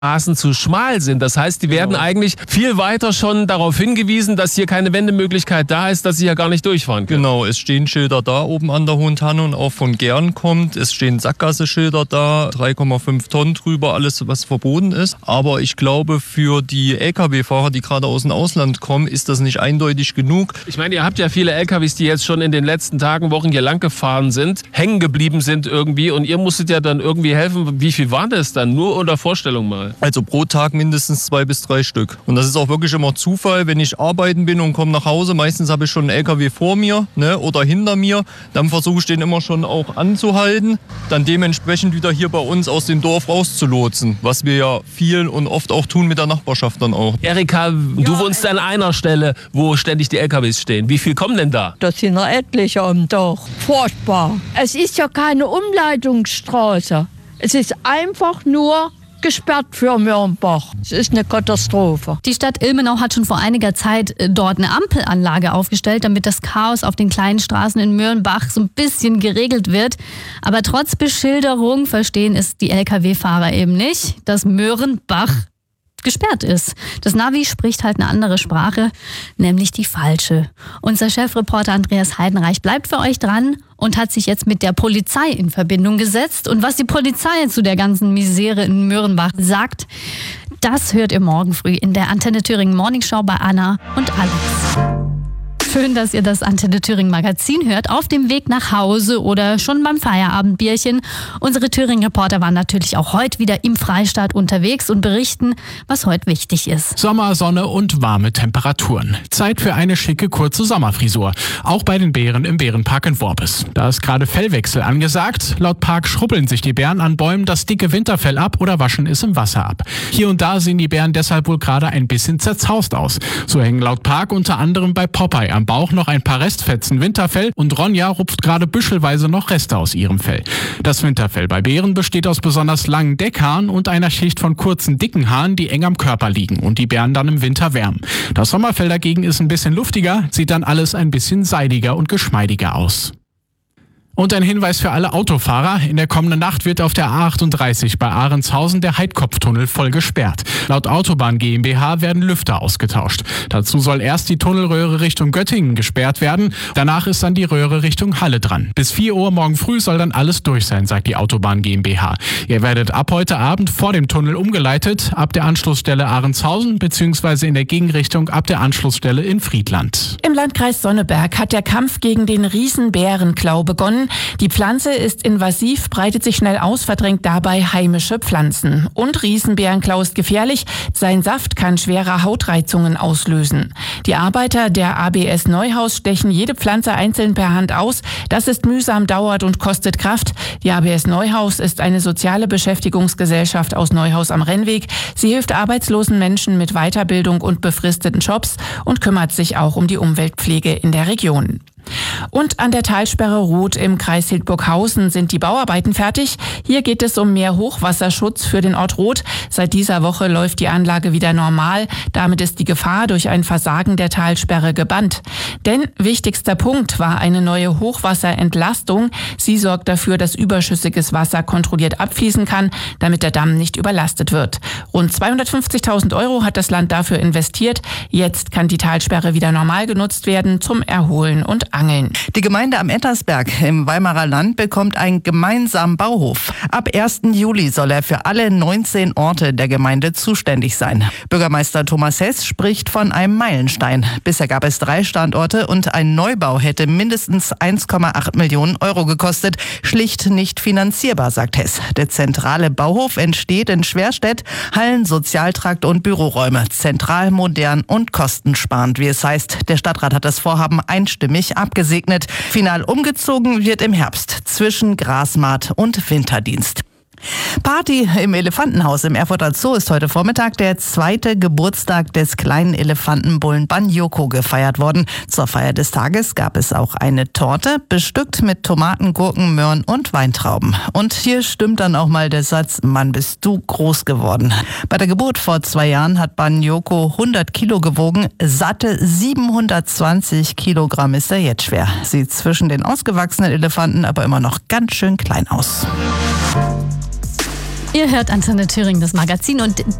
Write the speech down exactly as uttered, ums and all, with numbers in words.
Straßen zu schmal sind. Das heißt, die werden genau. eigentlich viel weiter schon darauf hingewiesen, dass hier keine Wendemöglichkeit da ist, dass sie ja gar nicht durchfahren können. Genau, es stehen Schilder da oben an der Hohen Tanne und auch von Gern kommt. Es stehen Sackgasseschilder da, drei Komma fünf Tonnen drüber, alles was verboten ist. Aber ich glaube, für die L K W-Fahrer, die gerade aus dem Ausland kommen, ist das nicht eindeutig genug. Ich meine, ihr habt ja viele L K Ws, die jetzt schon in den letzten Tagen, Wochen hier lang gefahren sind, hängen geblieben sind irgendwie und ihr musstet ja dann irgendwie helfen. Wie viel waren das dann? Nur unter Vorstellung mal. Also pro Tag mindestens zwei bis drei Stück. Und das ist auch wirklich immer Zufall, wenn ich arbeiten bin und komme nach Hause. Meistens habe ich schon einen L K W vor mir, ne, oder hinter mir. Dann versuche ich den immer schon auch anzuhalten. Dann dementsprechend wieder hier bei uns aus dem Dorf rauszulotsen. Was wir ja viel und oft auch tun mit der Nachbarschaft dann auch. Erika, du ja, wohnst an einer Stelle, wo ständig die L K Ws stehen. Wie viel kommen denn da? Das sind noch etliche am Tag. Furchtbar. Es ist ja keine Umleitungsstraße. Es ist einfach nur gesperrt für Mürnbach. Es ist eine Katastrophe. Die Stadt Ilmenau hat schon vor einiger Zeit dort eine Ampelanlage aufgestellt, damit das Chaos auf den kleinen Straßen in Mürnbach so ein bisschen geregelt wird. Aber trotz Beschilderung verstehen es die L K W-Fahrer eben nicht, dass Mürnbach gesperrt ist. Das Navi spricht halt eine andere Sprache, nämlich die falsche. Unser Chefreporter Andreas Heidenreich bleibt für euch dran und hat sich jetzt mit der Polizei in Verbindung gesetzt. Und was die Polizei zu der ganzen Misere in Mürnbach sagt, das hört ihr morgen früh in der Antenne Thüringen Morning Show bei Anna und Alex. Schön, dass ihr das Antenne Thüringen Magazin hört, auf dem Weg nach Hause oder schon beim Feierabendbierchen. Unsere Thüringen-Reporter waren natürlich auch heute wieder im Freistaat unterwegs und berichten, was heute wichtig ist. Sommer, Sonne und warme Temperaturen. Zeit für eine schicke, kurze Sommerfrisur. Auch bei den Bären im Bärenpark in Worbis. Da ist gerade Fellwechsel angesagt. Laut Park schrubbeln sich die Bären an Bäumen das dicke Winterfell ab oder waschen es im Wasser ab. Hier und da sehen die Bären deshalb wohl gerade ein bisschen zerzaust aus. So hängen laut Park unter anderem bei Popeye am Bauch noch ein paar Restfetzen Winterfell und Ronja rupft gerade büschelweise noch Reste aus ihrem Fell. Das Winterfell bei Bären besteht aus besonders langen Deckhaaren und einer Schicht von kurzen, dicken Haaren, die eng am Körper liegen und die Bären dann im Winter wärmen. Das Sommerfell dagegen ist ein bisschen luftiger, sieht dann alles ein bisschen seidiger und geschmeidiger aus. Und ein Hinweis für alle Autofahrer. In der kommenden Nacht wird auf der A achtunddreißig bei Ahrenshausen der Heidkopftunnel voll gesperrt. Laut Autobahn GmbH werden Lüfter ausgetauscht. Dazu soll erst die Tunnelröhre Richtung Göttingen gesperrt werden. Danach ist dann die Röhre Richtung Halle dran. Bis vier Uhr morgen früh soll dann alles durch sein, sagt die Autobahn GmbH. Ihr werdet ab heute Abend vor dem Tunnel umgeleitet, ab der Anschlussstelle Ahrenshausen bzw. in der Gegenrichtung ab der Anschlussstelle in Friedland. Im Landkreis Sonneberg hat der Kampf gegen den Riesenbärenklau begonnen. Die Pflanze ist invasiv, breitet sich schnell aus, verdrängt dabei heimische Pflanzen. Und Riesenbärenklau ist gefährlich. Sein Saft kann schwere Hautreizungen auslösen. Die Arbeiter der A B S Neuhaus stechen jede Pflanze einzeln per Hand aus. Das ist mühsam, dauert und kostet Kraft. Die A B S Neuhaus ist eine soziale Beschäftigungsgesellschaft aus Neuhaus am Rennweg. Sie hilft arbeitslosen Menschen mit Weiterbildung und befristeten Jobs und kümmert sich auch um die Umweltpflege in der Region. Und an der Talsperre Roth im Kreis Hildburghausen sind die Bauarbeiten fertig. Hier geht es um mehr Hochwasserschutz für den Ort Roth. Seit dieser Woche läuft die Anlage wieder normal. Damit ist die Gefahr durch ein Versagen der Talsperre gebannt. Denn wichtigster Punkt war eine neue Hochwasserentlastung. Sie sorgt dafür, dass überschüssiges Wasser kontrolliert abfließen kann, damit der Damm nicht überlastet wird. Rund zweihundertfünfzigtausend Euro hat das Land dafür investiert. Jetzt kann die Talsperre wieder normal genutzt werden zum Erholen und Angeln. Die Gemeinde am Ettersberg im Weimarer Land bekommt einen gemeinsamen Bauhof. Ab ersten Juli soll er für alle neunzehn Orte der Gemeinde zuständig sein. Bürgermeister Thomas Hess spricht von einem Meilenstein. Bisher gab es drei Standorte und ein Neubau hätte mindestens eins Komma acht Millionen Euro gekostet. Schlicht nicht finanzierbar, sagt Hess. Der zentrale Bauhof entsteht in Schwerstedt, Hallen, Sozialtrakt und Büroräume. Zentral, modern und kostensparend, wie es heißt. Der Stadtrat hat das Vorhaben einstimmig abgesegnet. Final umgezogen wird im Herbst zwischen Grasmaat und Winterdienst. Party im Elefantenhaus im Erfurter Zoo ist heute Vormittag der zweite Geburtstag des kleinen Elefantenbullen Banyoko gefeiert worden. Zur Feier des Tages gab es auch eine Torte, bestückt mit Tomaten, Gurken, Möhren und Weintrauben. Und hier stimmt dann auch mal der Satz, Mann, bist du groß geworden. Bei der Geburt vor zwei Jahren hat Banyoko hundert Kilo gewogen, satte siebenhundertzwanzig Kilogramm ist er jetzt schwer. Sieht zwischen den ausgewachsenen Elefanten aber immer noch ganz schön klein aus. Ihr hört Antenne Thüringen, das Magazin, und